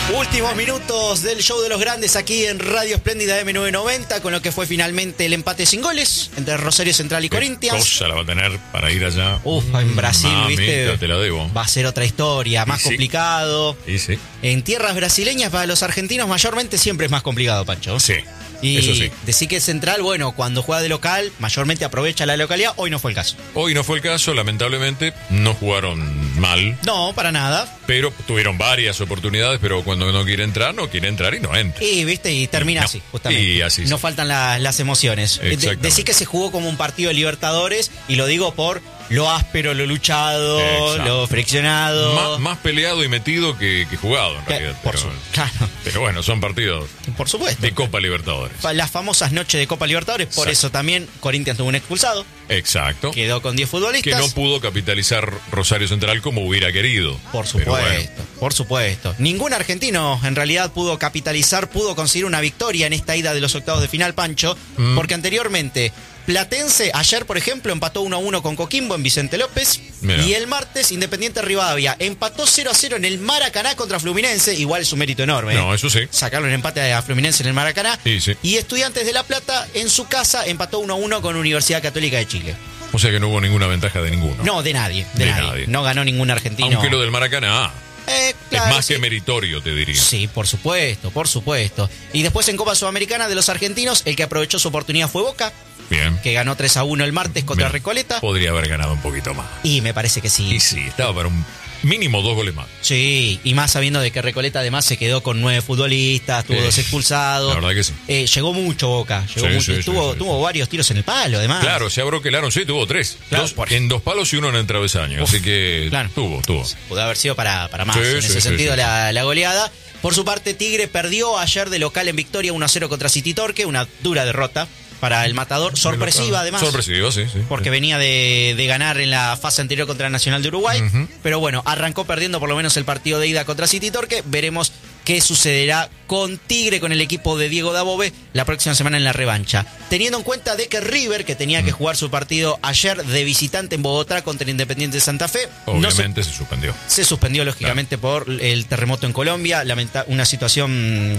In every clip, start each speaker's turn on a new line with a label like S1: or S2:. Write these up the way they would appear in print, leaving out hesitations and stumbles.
S1: Últimos minutos del show de los grandes aquí en Radio Espléndida M990 con lo que fue finalmente el empate sin goles entre Rosario Central y Corinthians.
S2: Cosa la va a tener para ir allá.
S1: En Brasil, ¿viste?
S2: Te la debo.
S1: Va a ser otra historia, más complicado.
S2: Sí.
S1: En tierras brasileñas para los argentinos mayormente siempre es más complicado, Pancho.
S2: Sí.
S1: Y
S2: eso sí.
S1: decir que Central, bueno, cuando juega de local, mayormente aprovecha la localidad. Hoy no fue el caso.
S2: Hoy no fue el caso, lamentablemente. No jugaron mal.
S1: No, para nada.
S2: Pero tuvieron varias oportunidades, pero cuando no quiere entrar y no entra.
S1: Y, viste, y termina así, justamente.
S2: Y así.
S1: No faltan las emociones.
S2: Exactamente.
S1: Que se jugó como un partido de Libertadores, y lo digo por lo áspero, lo luchado,
S2: Exacto.
S1: lo friccionado.
S2: Más peleado y metido que jugado, en realidad.
S1: Claro.
S2: Pero bueno, son partidos
S1: Por supuesto.
S2: de Copa Libertadores.
S1: Las famosas noches de Copa Libertadores, por
S2: Exacto.
S1: eso también Corinthians tuvo un expulsado.
S2: Exacto.
S1: Quedó con 10 futbolistas.
S2: Que no pudo capitalizar Rosario Central como hubiera querido.
S1: Por supuesto,
S2: Pero bueno.
S1: por supuesto. Ningún argentino en realidad pudo conseguir una victoria en esta ida de los octavos de final, Pancho, porque anteriormente Platense ayer, por ejemplo, empató 1-1 con Coquimbo en Vicente López.
S2: Mirá.
S1: Y el martes Independiente Rivadavia empató 0-0 en el Maracaná contra Fluminense. Igual es un mérito enorme.
S2: No, eso sí.
S1: Sacarlo en empate a Fluminense en el Maracaná.
S2: Sí.
S1: Y Estudiantes de La Plata en su casa empató 1-1 con Universidad Católica de Chile.
S2: O sea que no hubo ninguna ventaja de ninguno.
S1: No, de nadie.
S2: nadie.
S1: No ganó ningún argentino.
S2: Aunque lo del Maracaná
S1: claro,
S2: es más
S1: sí.
S2: que meritorio, te diría.
S1: Sí, por supuesto. Y después en Copa Sudamericana de los argentinos, el que aprovechó su oportunidad fue Boca,
S2: Bien.
S1: que ganó 3-1 el martes contra
S2: Bien.
S1: Recoleta.
S2: Podría haber ganado un poquito más.
S1: Y me parece que sí.
S2: Y sí, estaba para un mínimo 2 goles más.
S1: Sí, y más sabiendo de que Recoleta además se quedó con 9 futbolistas, tuvo 2 expulsados.
S2: La verdad que sí.
S1: Llegó mucho Boca, tuvo varios tiros en el palo además.
S2: Claro, se abroquelaron, sí, tuvo 3.
S1: Claro,
S2: En 2 palos y 1 en el travesaño. Así que
S1: claro.
S2: tuvo.
S1: Pudo haber sido para más
S2: Sí,
S1: en ese
S2: sí,
S1: sentido
S2: sí.
S1: La goleada. Por su parte, Tigre perdió ayer de local en Victoria 1-0 contra City Torque, una dura derrota para el Matador, sorpresiva además.
S2: Sorpresiva, sí.
S1: Porque venía de ganar en la fase anterior contra el Nacional de Uruguay. Pero bueno, arrancó perdiendo por lo menos el partido de ida contra City Torque. Veremos qué sucederá con Tigre, con el equipo de Diego Dabove, la próxima semana en la revancha. Teniendo en cuenta de que River, que tenía que jugar su partido ayer de visitante en Bogotá contra el Independiente de Santa Fe,
S2: Obviamente se suspendió.
S1: se suspendió lógicamente por el terremoto en Colombia. Una situación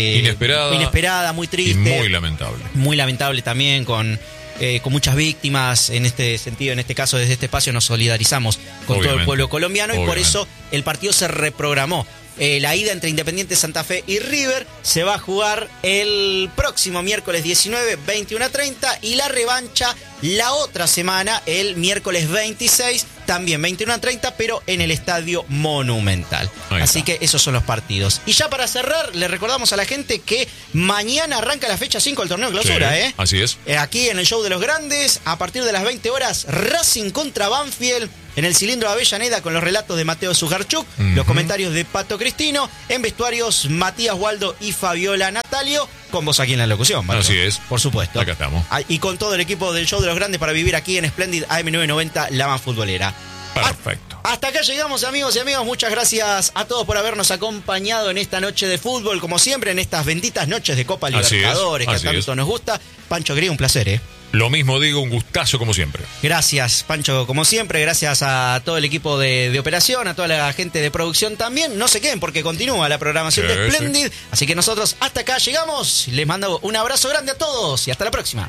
S1: inesperada, muy triste.
S2: Y muy lamentable.
S1: Muy lamentable también, con muchas víctimas. En este sentido, en este caso, desde este espacio nos solidarizamos con todo el pueblo colombiano. Y por eso el partido se reprogramó. La ida entre Independiente Santa Fe y River se va a jugar el próximo miércoles 19, 21:30, y la revancha la otra semana, el miércoles 26, también 21:30, pero en el Estadio Monumental. Así que esos son los partidos. Y ya para cerrar, le recordamos a la gente que mañana arranca la fecha 5 del torneo de clausura.
S2: Sí, así es.
S1: Aquí en el show de los grandes, a partir de las 20 horas, Racing contra Banfield en el cilindro de Avellaneda, con los relatos de Mateo Sujarchuk, los comentarios de Pato Cristino, en vestuarios Matías Waldo y Fabiola Natalio, con vos aquí en la locución, Pato.
S2: Así es.
S1: Por supuesto.
S2: Acá estamos.
S1: Y con todo el equipo del show de los grandes para vivir aquí en Splendid AM990, la más futbolera.
S2: Perfecto.
S1: Hasta acá llegamos, amigos y amigas. Muchas gracias a todos por habernos acompañado en esta noche de fútbol, como siempre, en estas benditas noches de Copa Libertadores, que tanto nos gusta. Pancho Gris, un placer,
S2: Lo mismo digo, un gustazo como siempre.
S1: Gracias, Pancho, como siempre. Gracias a todo el equipo de operación, a toda la gente de producción también. No se queden porque continúa la programación de Splendid. Así que nosotros hasta acá llegamos. Les mando un abrazo grande a todos y hasta la próxima.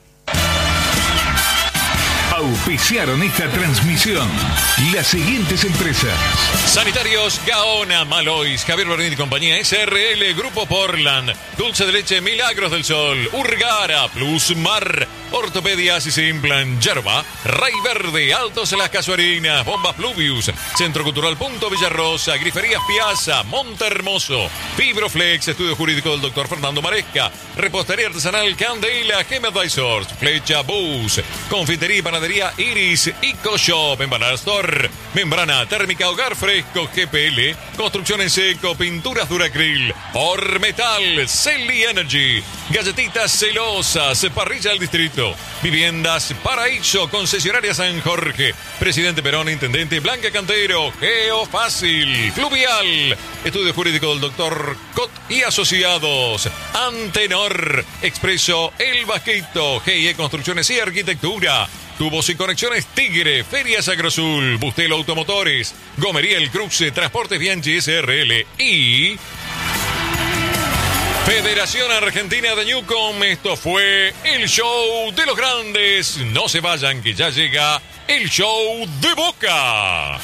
S3: Auspiciaron esta transmisión las siguientes empresas:
S2: Sanitarios Gaona, Malois, Javier Bernini y compañía, SRL, Grupo Portland, Dulce de Leche Milagros del Sol, Urgara, Plus Mar, Ortopedias y Simplan, Yerba, Ray Verde, Altos Las Casuarinas, Bombas Pluvius, Centro Cultural Punto Villarrosa, Griferías Piazza, Monte Hermoso, Fibroflex, Estudio Jurídico del Dr. Fernando Maresca, Repostería Artesanal Candela, Gem Advisors, Flecha Bus, Confitería y Panadería Iris, EcoShop, Empanada Store, Membrana Térmica Hogar Fresco, GPL, Construcción en Seco, Pinturas Duracril, Ormetal, Celi Energy, Galletitas Celosas, Parrilla del Distrito, Viviendas Paraíso, Concesionaria San Jorge, Presidente Perón, Intendente Blanca Cantero, Geofácil, Fluvial, Estudio Jurídico del Dr. Cot y Asociados, Antenor, Expreso El Vasquito, GIE Construcciones y Arquitectura, Tubos y Conexiones Tigre, Ferias Agrosul, Bustelo Automotores, Gomería El Cruce, Transportes Bianchi SRL y Federación Argentina de Newcom, esto fue el show de los grandes. No se vayan que ya llega el show de Boca.